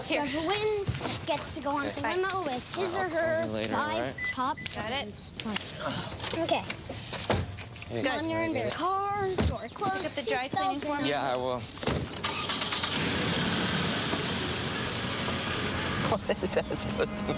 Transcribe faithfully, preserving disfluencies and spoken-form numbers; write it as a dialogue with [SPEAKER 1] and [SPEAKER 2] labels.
[SPEAKER 1] Here.
[SPEAKER 2] Whoever wins gets to go on
[SPEAKER 1] Okay.
[SPEAKER 2] to limo with his
[SPEAKER 3] I'll
[SPEAKER 2] or
[SPEAKER 3] call
[SPEAKER 2] her
[SPEAKER 3] you later,
[SPEAKER 2] five
[SPEAKER 3] alright?
[SPEAKER 2] top
[SPEAKER 1] Got it.
[SPEAKER 2] friends. Okay.
[SPEAKER 3] Hey,
[SPEAKER 2] Come on, you're in
[SPEAKER 3] can I
[SPEAKER 2] your
[SPEAKER 3] get it?
[SPEAKER 2] car, door closed.
[SPEAKER 1] Pick up the dry cleaning for me?
[SPEAKER 3] Yeah, I will.
[SPEAKER 4] What is that supposed to mean?